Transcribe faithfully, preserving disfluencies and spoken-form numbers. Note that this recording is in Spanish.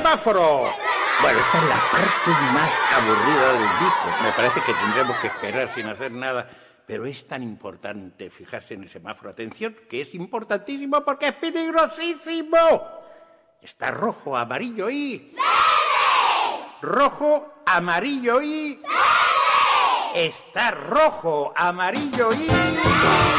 semáforo! Bueno, esta es la parte más aburrida del disco. Me parece que tendremos que esperar sin hacer nada. Pero es tan importante fijarse en el semáforo. Atención, que es importantísimo porque es peligrosísimo. Está rojo, amarillo y... ¡verde! Rojo, amarillo y... ¡verde! Está rojo, amarillo y... ¡verde!